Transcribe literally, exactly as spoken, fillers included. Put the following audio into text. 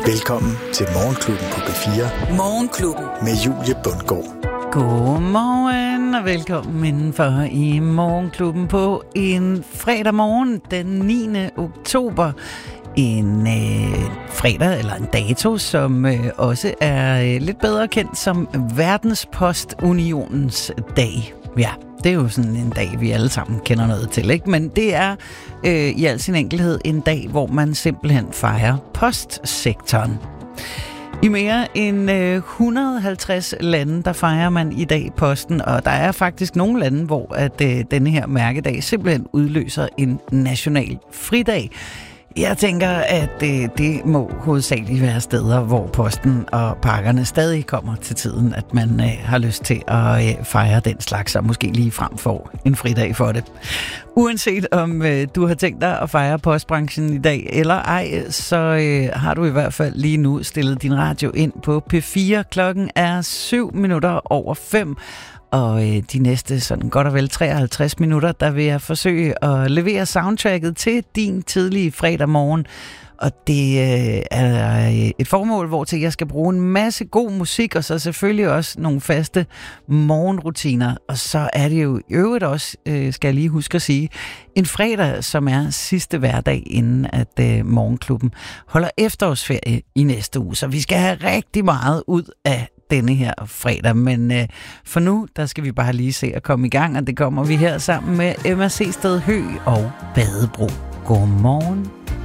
Velkommen til Morgenklubben på B fire. Morgenklubben. Med Julie Bundgaard. Godmorgen og velkommen indenfor i Morgenklubben på en fredag morgen den niende oktober. En øh, fredag eller en dato, som øh, også er øh, lidt bedre kendt som Verdenspostunionens dag. Ja, det er jo sådan en dag, vi alle sammen kender noget til, ikke? Men det er øh, i al sin enkelhed en dag, hvor man simpelthen fejrer postsektoren. I mere end øh, et hundrede og halvtreds lande, der fejrer man i dag posten, og der er faktisk nogle lande, hvor at øh, denne her mærkedag simpelthen udløser en national fridag. Jeg tænker, at det, det må hovedsageligt være steder, hvor posten og pakkerne stadig kommer til tiden, at man øh, har lyst til at øh, fejre den slags, og måske lige frem for en fridag for det. Uanset om øh, du har tænkt dig at fejre postbranchen i dag eller ej, så øh, har du i hvert fald lige nu stillet din radio ind på P fire. Klokken er syv minutter over fem. Og øh, de næste sådan godt og vel treoghalvtreds minutter, der vil jeg forsøge at levere soundtracket til din tidlige fredag morgen. Og det øh, er et formål, hvor til jeg skal bruge en masse god musik, og så selvfølgelig også nogle faste morgenrutiner. Og så er det jo i øvrigt også, øh, skal jeg lige huske at sige, en fredag, som er sidste hverdag, inden at øh, Morgenklubben holder efterårsferie i næste uge. Så vi skal have rigtig meget ud af denne her fredag, men øh, for nu, der skal vi bare lige se at komme i gang, og det kommer vi her sammen med Emma Seested Høgh og Badebro. Godmorgen.